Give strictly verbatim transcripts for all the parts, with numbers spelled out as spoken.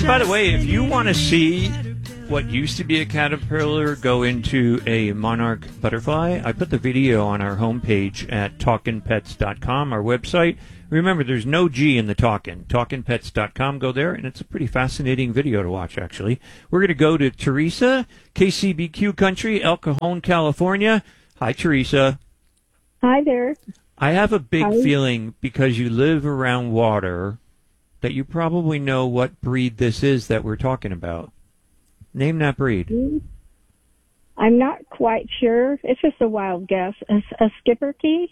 And by the way, if you want to see what used to be a caterpillar go into a monarch butterfly, I put the video on our homepage at talkin pets dot com, our website. Remember, there's no G in the Talkin. talkin pets dot com. Go there, and it's a pretty fascinating video to watch, actually. We're going to go to Teresa, K C B Q Country, El Cajon, California. Hi, Teresa. Hi there. I have a big Hi. feeling, because you live around water, that you probably know what breed this is that we're talking about. Name that breed. I'm not quite sure. It's just a wild guess. A, a Schipperke?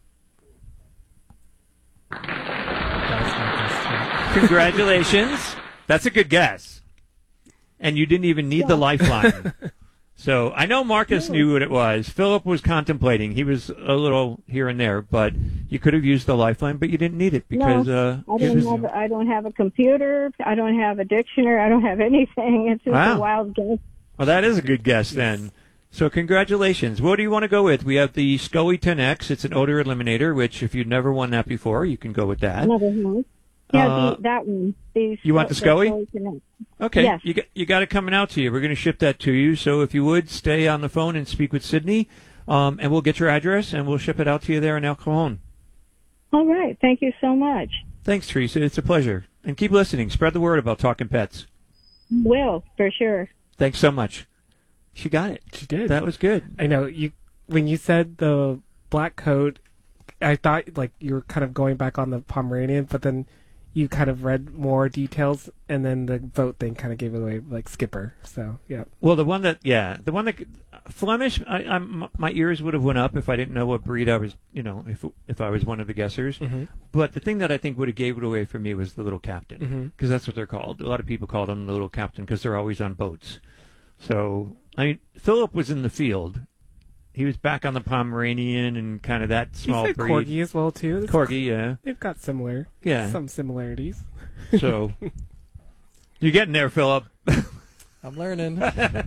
Congratulations. That's a good guess. And you didn't even need Yeah. the lifeline. So I know Marcus knew what it was. Philip was contemplating. He was a little here and there, but you could have used the lifeline, but you didn't need it because no, uh, I it don't was- have. I don't have a computer. I don't have a dictionary. I don't have anything. It's just Wow. a wild guess. Well, that is a good guess then. So congratulations. What do you want to go with? We have the Scully ten X. It's an odor eliminator, which if you've never won that before, you can go with that. Another one. Yeah, Uh, the, that one. The, you want the Scully? Connect. Okay, Yes. you got, you got it coming out to you. We're going to ship that to you. So if you would, stay on the phone and speak with Sydney, um, and we'll get your address, and we'll ship it out to you there in El Cajon. All right. Thank you so much. Thanks, Teresa. It's a pleasure. And keep listening. Spread the word about Talking Pets. Will, for sure. Thanks so much. She got it. She did. That was good. I know you when you said the black coat, I thought like you were kind of going back on the Pomeranian, but then you kind of read more details, and then the vote thing kind of gave it away, like Skipper. So yeah. Well, the one that, yeah, the one that Flemish, I, I'm, my ears would have went up if I didn't know what breed I was, you know, if if I was one of the guessers. Mm-hmm. But the thing that I think would have gave it away for me was the little captain, because Mm-hmm. that's what they're called. A lot of people call them the little captain because they're always on boats. So I mean, Philip was in the field. He was back on the Pomeranian and kind of that small you said breed. Corgi as well too. It's- Corgi, yeah, They've got similar, yeah. some similarities. So you're getting there, Philip. I'm learning.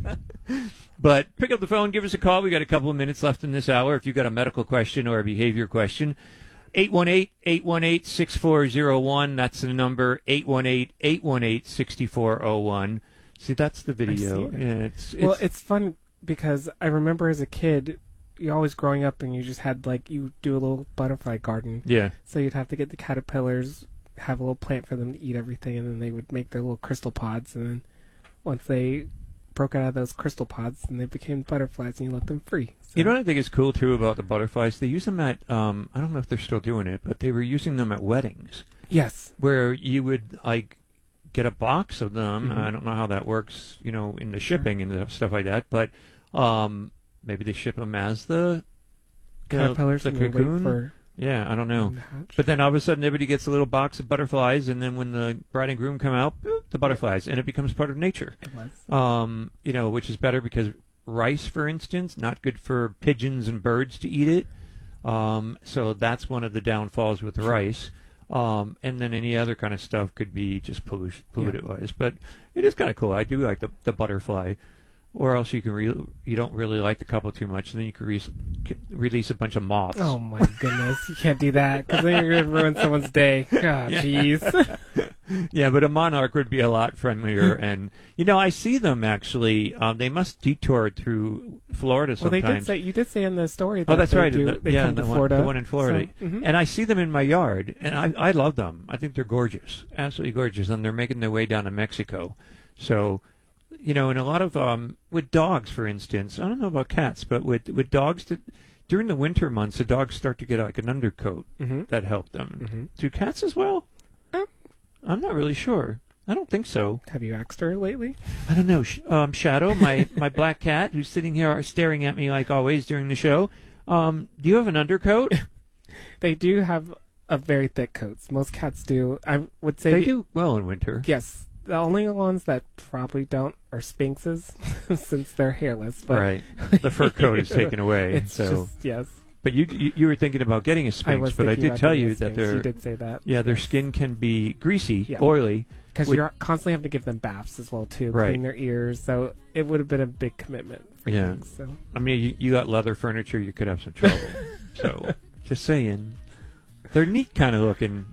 But pick up the phone, give us a call. We got a couple of minutes left in this hour. If you've got a medical question or a behavior question, eight one eight, eight one eight, six four zero one. That's the number, eight one eight, eight one eight, six four zero one. See, that's the video. I see it. Yeah, it's, it's, Well, it's fun because I remember as a kid, you always growing up and you just had like you do a little butterfly garden. yeah. So you'd have to get the caterpillars, have a little plant for them to eat everything, and then they would make their little crystal pods. And then once they broke out of those crystal pods, and they became butterflies, and you let them free. So, You know what I think is cool, too, about the butterflies? They use them at, um, I don't know if they're still doing it, but they were using them at weddings Yes. where you would, like, get a box of them. Mhm. I don't know how that works, you know, in the shipping and the stuff like that, but um, maybe they ship them as the you know, Caterpillars the and you wait cocoon. for Yeah, I don't know. them to hatch. But then all of a sudden, everybody gets a little box of butterflies, and then when the bride and groom come out, boop, the butterflies, and it becomes part of nature. It was. Um, you know, which is better because rice, for instance, not good for pigeons and birds to eat it. Um, so that's one of the downfalls with the rice. Um, and then any other kind of stuff could be just pollution, polluted wise. But it is kind of cool. I do like the, the butterfly. Or else you can re- you don't really like the couple too much, and then you can re- release a bunch of moths. Oh my goodness, you can't do that because then you're gonna ruin someone's day. God, jeez. Yeah, but a monarch would be a lot friendlier, and you know I see them actually. Um, they must detour through Florida Well, they sometimes. did say you did say in the story. That Oh, that's they right. Do, the, they yeah, come the to one, Florida. the one in Florida. So, mhm. And I see them in my yard, and I, I love them. I think they're gorgeous, absolutely gorgeous, and they're making their way down to Mexico. So, you know, and a lot of um, with dogs, for instance, I don't know about cats, but with with dogs, that, during the winter months, the dogs start to get like an undercoat Mhm. that help them. Mhm. Do cats as well? Uh, I'm not really sure. I don't think so. Have you asked her lately? I don't know. Sh- Um, Shadow, my, my black cat, who's sitting here staring at me like always during the show. Um, do you have an undercoat? They do have a very thick coats. Most cats do. I would say They the- do well in winter. Yes. The only ones that probably don't are Sphinxes, since they're hairless. But Right. The fur coat is taken away. It's so, just yes. but you, you you were thinking about getting a I Sphinx, was but I thinking did about tell getting you a that Sphinx. they're You did say that. yeah their Yes. skin can be greasy, Yeah. oily. Because Would- you're constantly having to give them baths as well too, Right. clean their ears. So it would have been a big commitment. For Yeah. things, so. I mean, you, you got leather furniture, you could have some trouble. So just saying, they're neat kind of looking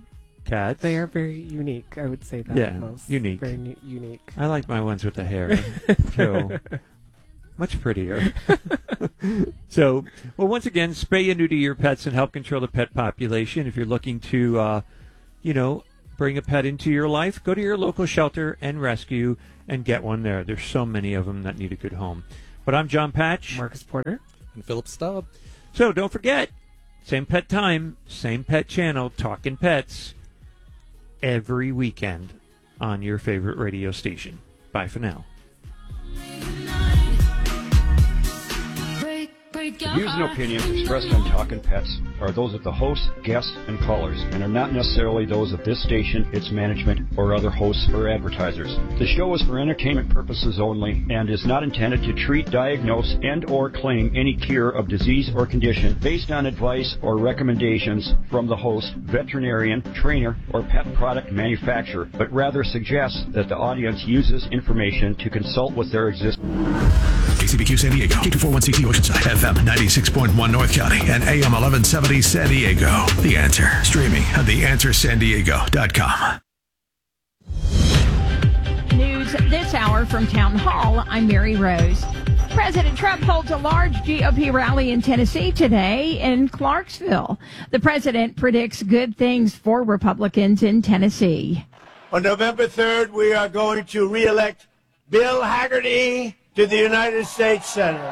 cats. They are very unique. I would say that. Yeah, most. unique. Very nu- unique. I like my ones with the hair. So much prettier. So, well, once again, spay and neuter your pets and help control the pet population. If you're looking to, uh, you know, bring a pet into your life, go to your local shelter and rescue and get one there. There's so many of them that need a good home. But I'm John Patch. Marcus Porter. And Philip Staub. So don't forget, same pet time, same pet channel, Talkin' Pets, every weekend on your favorite radio station. Bye for now. The views and opinions expressed on Talkin' Pets are those of the hosts, guests, and callers, and are not necessarily those of this station, its management, or other hosts or advertisers. The show is for entertainment purposes only and is not intended to treat, diagnose, and or claim any cure of disease or condition based on advice or recommendations from the host, veterinarian, trainer, or pet product manufacturer, but rather suggests that the audience uses information to consult with their existing K C B Q San Diego, K two forty-one C T Oceanside, F M ninety-six point one North County, and A M eleven seventy San Diego. The Answer, streaming at the answer san diego dot com. News this hour from Town Hall. I'm Mary Rose. President Trump holds a large G O P rally in Tennessee today in Clarksville. The president predicts good things for Republicans in Tennessee. On November third, we are going to re-elect Bill Hagerty to the United States Senate.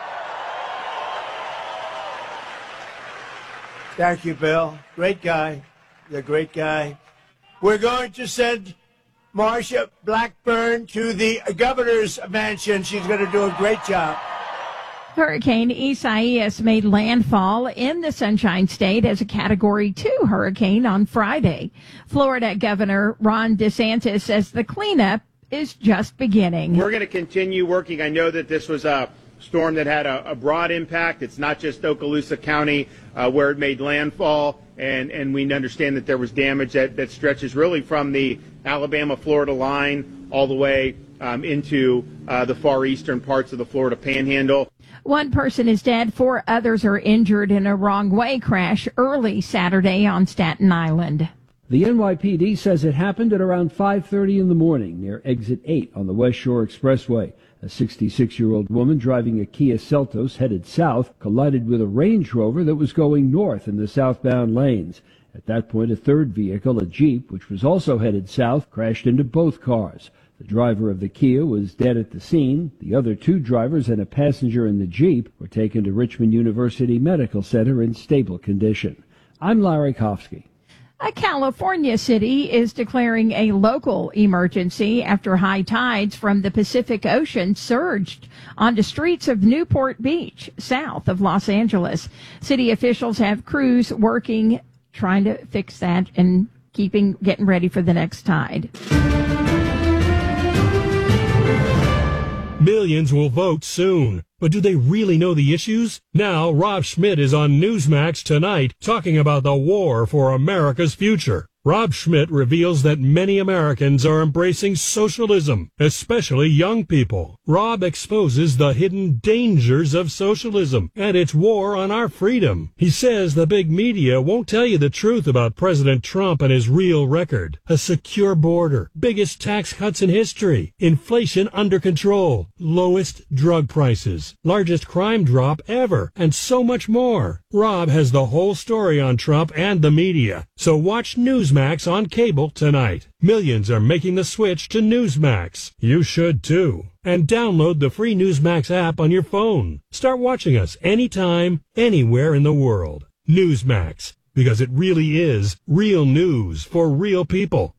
Thank you, Bill. Great guy. You're a great guy. We're going to send Marsha Blackburn to the governor's mansion. She's going to do a great job. Hurricane Isaias made landfall in the Sunshine State as a Category two hurricane on Friday. Florida Governor Ron DeSantis says the cleanup is just beginning. We're going to continue working. I know that this was a storm that had a, a broad impact. It's not just Okaloosa County uh, where it made landfall, and, and we understand that there was damage that, that stretches really from the Alabama-Florida line all the way um, into uh, the far eastern parts of the Florida Panhandle. One person is dead, four others are injured in a wrong-way crash early Saturday on Staten Island. The N Y P D says it happened at around five thirty in the morning near Exit eight on the West Shore Expressway. A sixty-six-year-old woman driving a Kia Seltos headed south collided with a Range Rover that was going north in the southbound lanes. At that point, a third vehicle, a Jeep, which was also headed south, crashed into both cars. The driver of the Kia was dead at the scene. The other two drivers and a passenger in the Jeep were taken to Richmond University Medical Center in stable condition. I'm Larry Kofsky. A California city is declaring a local emergency after high tides from the Pacific Ocean surged onto streets of Newport Beach, south of Los Angeles. City officials have crews working, trying to fix that and keeping, getting ready for the next tide. Millions will vote soon. But do they really know the issues? Now, Rob Schmidt is on Newsmax tonight talking about the war for America's future. Rob Schmidt reveals that many Americans are embracing socialism, especially young people. Rob exposes the hidden dangers of socialism and its war on our freedom. He says the big media won't tell you the truth about President Trump and his real record. A secure border, biggest tax cuts in history, inflation under control, lowest drug prices, largest crime drop ever, and so much more. Rob has the whole story on Trump and the media. So watch Newsmax on cable tonight. Millions are making the switch to Newsmax. You should too. And download the free Newsmax app on your phone. Start watching us anytime, anywhere in the world. Newsmax, because it really is real news for real people.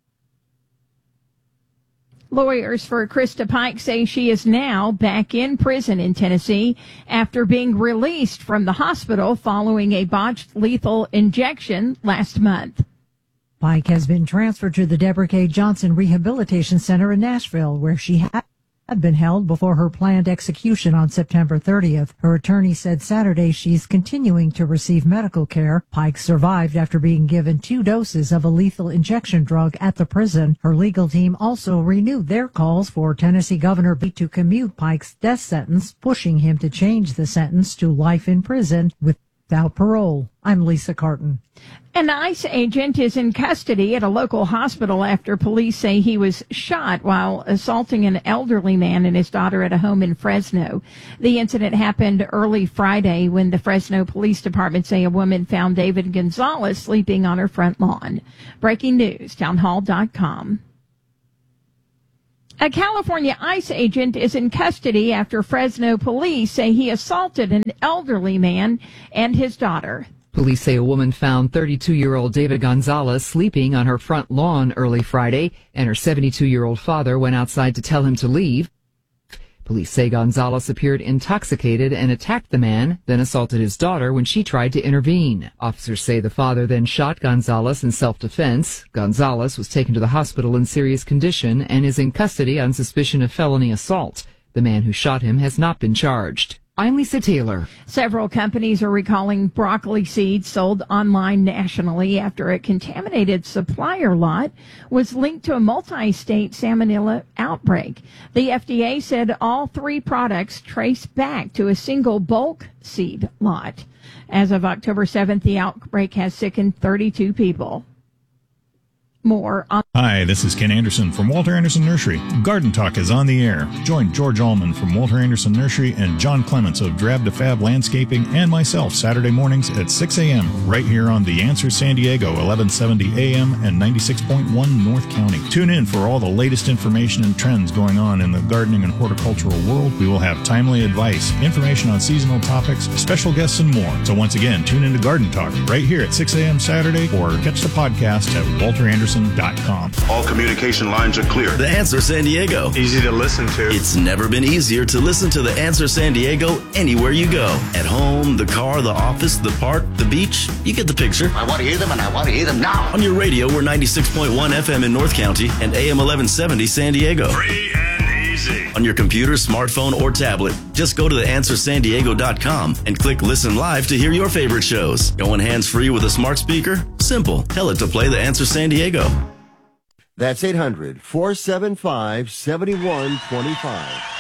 Lawyers for Krista Pike say she is now back in prison in Tennessee after being released from the hospital following a botched lethal injection last month. Pike has been transferred to the Deborah K. Johnson Rehabilitation Center in Nashville, where she had been held before her planned execution on September thirtieth. Her attorney said Saturday she's continuing to receive medical care. Pike survived after being given two doses of a lethal injection drug at the prison. Her legal team also renewed their calls for Tennessee Governor B to commute Pike's death sentence, pushing him to change the sentence to life in prison with without parole. I'm Lisa Carton. An ICE agent is in custody at a local hospital after police say he was shot while assaulting an elderly man and his daughter at a home in Fresno. The incident happened early Friday when the Fresno Police Department say a woman found David Gonzalez sleeping on her front lawn. Breaking news, townhall dot com. A California ICE agent is in custody after Fresno police say he assaulted an elderly man and his daughter. Police say a woman found thirty-two-year-old David Gonzalez sleeping on her front lawn early Friday, and her seventy-two-year-old father went outside to tell him to leave. Police say Gonzalez appeared intoxicated and attacked the man, then assaulted his daughter when she tried to intervene. Officers say the father then shot Gonzalez in self-defense. Gonzalez was taken to the hospital in serious condition and is in custody on suspicion of felony assault. The man who shot him has not been charged. I'm Lisa Taylor. Several companies are recalling broccoli seeds sold online nationally after a contaminated supplier lot was linked to a multi-state salmonella outbreak. The F D A said all three products trace back to a single bulk seed lot. As of October seventh, the outbreak has sickened thirty-two people. More on. Hi, this is Ken Anderson from Walter Anderson Nursery. Garden Talk is on the air. Join George Allman from Walter Anderson Nursery and John Clements of Drab to Fab Landscaping and myself Saturday mornings at six a.m. right here on The Answer San Diego, eleven seventy A M and ninety-six point one North County. Tune in for all the latest information and trends going on in the gardening and horticultural world. We will have timely advice, information on seasonal topics, special guests, and more. So once again, tune into Garden Talk right here at six a.m. Saturday or catch the podcast at walter anderson dot com. All communication lines are clear. The Answer San Diego. Easy to listen to. It's never been easier to listen to The Answer San Diego anywhere you go. At home, the car, the office, the park, the beach. You get the picture. I want to hear them and I want to hear them now. On your radio, we're ninety-six point one F M in North County and A M eleven seventy San Diego. Free and easy. On your computer, smartphone, or tablet, just go to the answer san diego dot com and click Listen Live to hear your favorite shows. Going hands-free with a smart speaker? Simple. Tell it to play The Answer San Diego. That's eight hundred, four seven five, seven one two five.